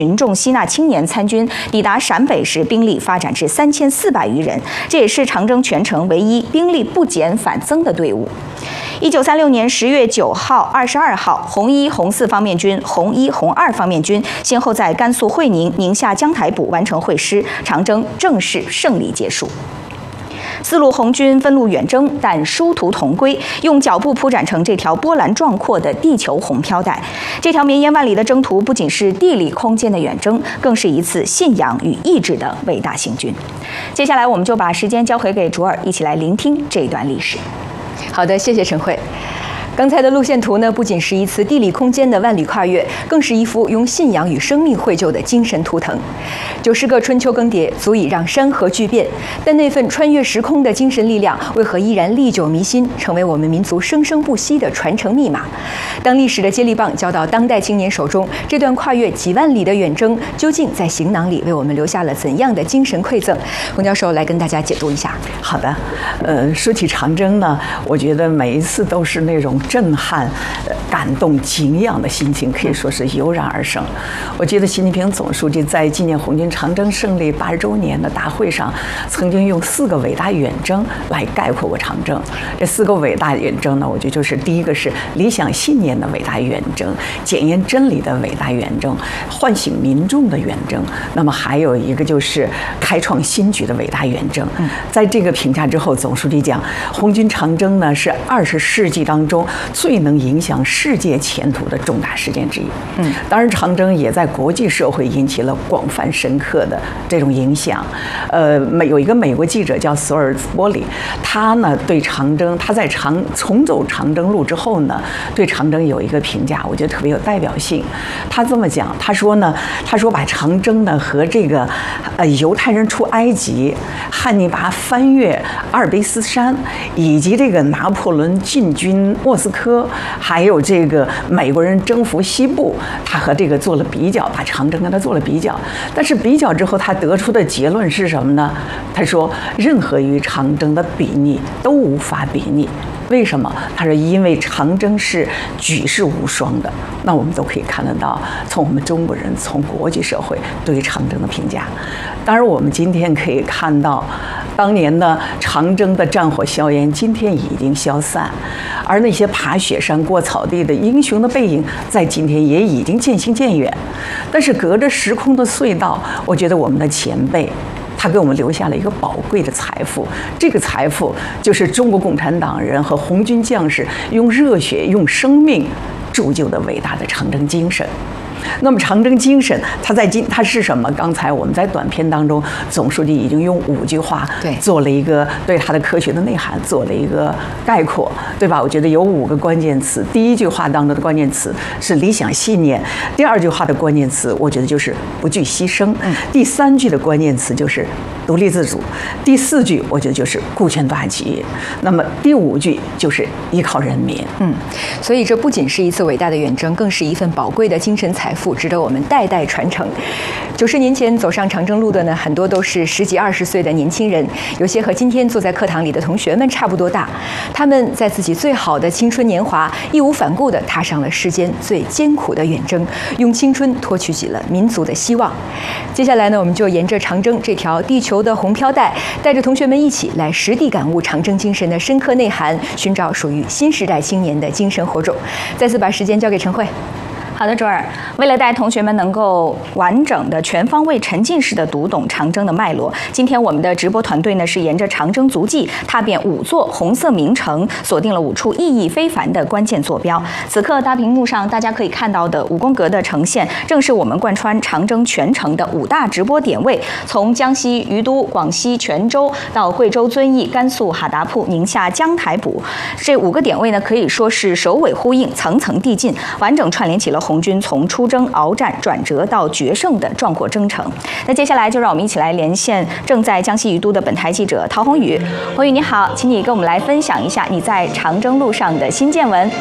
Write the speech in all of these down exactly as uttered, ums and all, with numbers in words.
群众吸纳青年参军，抵达陕北时兵力发展至三千四百余人，这也是长征全程唯一兵力不减反增的队伍。一九三六年十月九号、二十二号，红一、红四方面军、红一、红二方面军先后在甘肃会宁、宁夏江台堡完成会师，长征正式胜利结束。四路红军分路远征，但殊途同归，用脚步铺展成这条波澜壮阔的地球红飘带。这条绵延万里的征途，不仅是地理空间的远征，更是一次信仰与意志的伟大行军。接下来，我们就把时间交回给卓尔，一起来聆听这一段历史。 好的，谢谢陈慧。刚才的路线图呢，不仅是一次地理空间的万里跨越，更是一幅用信仰与生命绘就的精神图腾。九十个春秋更迭，足以让山河巨变，但那份穿越时空的精神力量，为何依然历久弥新，成为我们民族生生不息的传承密码？当历史的接力棒交到当代青年手中，这段跨越几万里的远征，究竟在行囊里为我们留下了怎样的精神馈赠？洪教授来跟大家解读一下。 好的，呃，说起长征呢，我觉得每一次都是那种震撼、感动、敬仰的心情，可以说是油然而生。我记得习近平总书记在纪念红军长征胜利八十周年的大会上，曾经用四个伟大远征来概括过长征。这四个伟大远征呢，我觉得就是第一个是理想信念的伟大远征，检验真理的伟大远征，唤醒民众的远征。那么还有一个就是开创新局的伟大远征。在这个评价之后，总书记讲，红军长征呢是二十世纪当中最能影响世界前途的重大事件之一。嗯，当然，长征也在国际社会引起了广泛深刻的这种影响。呃，美有一个美国记者叫索尔兹波里，他呢对长征，他在长重走长征路之后呢，对长征有一个评价，我觉得特别有代表性。他这么讲，他说呢，他说把长征呢和这个呃犹太人出埃及、汉尼拔翻越阿尔卑斯山，以及这个拿破仑进军莫斯科，还有这个美国人征服西部，他和这个做了比较，把长征跟他做了比较。但是比较之后，他得出的结论是什么呢？他说，任何与长征的比拟都无法比拟。为什么？他说，因为长征是举世无双的。那我们都可以看得到，从我们中国人，从国际社会对于长征的评价。当然，我们今天可以看到，当年的长征的战火硝烟，今天已经消散，而那些爬雪山、过草地的英雄的背影，在今天也已经渐行渐远。但是，隔着时空的隧道，我觉得我们的前辈，他给我们留下了一个宝贵的财富，这个财富就是中国共产党人和红军将士用热血、用生命铸就的伟大的长征精神。那么长征精神，它在今它是什么？刚才我们在短片当中，总书记已经用五句话做了一个对它的科学的内涵做了一个概括，对吧？我觉得有五个关键词。第一句话当中的关键词是理想信念，第二句话的关键词我觉得就是不惧牺牲，第三句的关键词就是独立自主，第四句我觉得就是顾全大局，那么第五句就是依靠人民。 嗯，所以这不仅是一次伟大的远征，更是一份宝贵的精神财富，值得我们代代传承。九十年前走上长征路的呢，很多都是十几二十岁的年轻人，有些和今天坐在课堂里的同学们差不多大。他们在自己最好的青春年华，义无反顾地踏上了世间最艰苦的远征，用青春托取起了民族的希望。接下来呢，我们就沿着长征这条地球的红飘带，带着同学们一起来实地感悟长征精神的深刻内涵，寻找属于新时代青年的精神火种。再次把时间交给陈慧。 好的，卓尔，为了带同学们能够完整的、全方位、沉浸式的读懂长征的脉络，今天我们的直播团队呢是沿着长征足迹踏遍五座红色名城，锁定了五处意义非凡的关键坐标。此刻大屏幕上大家可以看到的五宫格的呈现，正是我们贯穿长征全程的五大直播点位，从江西于都、广西全州到贵州遵义、甘肃哈达铺、宁夏江台堡，这五个点位呢可以说是首尾呼应、层层递进，完整串联起了红军从出征、鏖战、转折到决胜的壮阔征程。那接下来就让我们一起来连线正在江西于都的本台记者陶宏宇。宏宇你好，请你跟我们来分享一下你在长征路上的新见闻。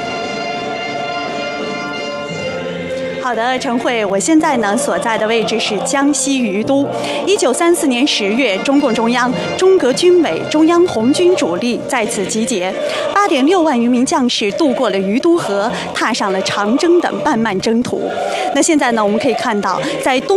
好的，陈慧，我现在呢所在的位置是江西于都。一九三四年十月，中共中央、中革军委、中央红军主力在此集结，八点六万余名将士渡过了于都河，踏上了长征的漫漫征途。那现在呢，我们可以看到，在东